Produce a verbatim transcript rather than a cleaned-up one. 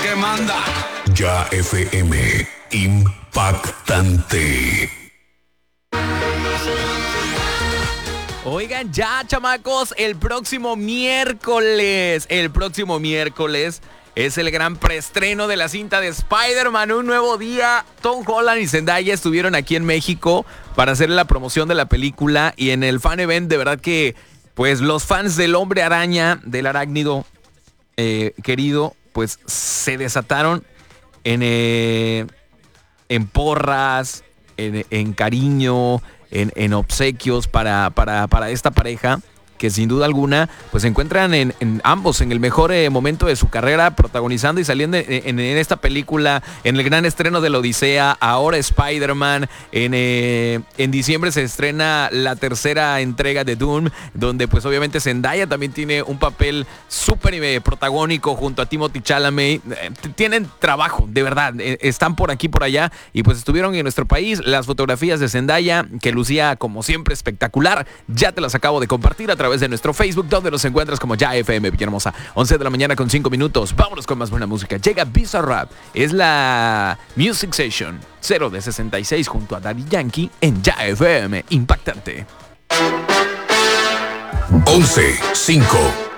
que manda. Ya F M, impactante. Oigan, ya, chamacos, el próximo miércoles, el próximo miércoles es el gran preestreno de la cinta de Spider-Man, Un Nuevo Día. Tom Holland y Zendaya estuvieron aquí en México para hacer la promoción de la película y en el fan event, de verdad que, pues, los fans del Hombre Araña, del arácnido eh, querido, pues, se desataron en, eh, en porras, en, en cariño, En, en obsequios para, para, para esta pareja que sin duda alguna pues se encuentran en, en ambos en el mejor eh, momento de su carrera, protagonizando y saliendo en, en, en esta película, en el gran estreno de la Odisea, ahora Spider-Man. En, eh, en diciembre se estrena la tercera entrega de Doom, donde pues obviamente Zendaya también tiene un papel súper eh, protagónico junto a Timothée Chalamet. Eh, tienen trabajo, de verdad, eh, están por aquí, por allá, y pues estuvieron en nuestro país. Las fotografías de Zendaya, que lucía como siempre espectacular, ya te las acabo de compartir a través de nuestro Facebook, donde los encuentras como Ya F M Villahermosa. once de la mañana con cinco minutos. Vámonos con más buena música. Llega Bizarrap. Es la Music Session cero de sesenta y seis junto a Daddy Yankee en Ya F M. Impactante. once, cinco.